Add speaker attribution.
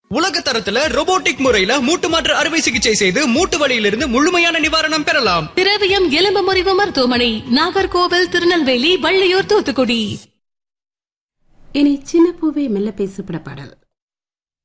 Speaker 1: உலக தரத்துல robotic முறையில மூட்டு மாற்று அறுவை சிகிச்சை செய்து மூட்டு வலியிலிருந்து முழுமையான நிவாரணம் பெறலாம்.
Speaker 2: திரவியம் எலும்பு முறிவு மருத்துவமனை, நாகர்கோவில், திருநெல்வேலி, வள்ளியூர், தூத்துக்குடி.
Speaker 3: இனி சின்ன பூவே மெல்ல பேசப்பட பாடல்.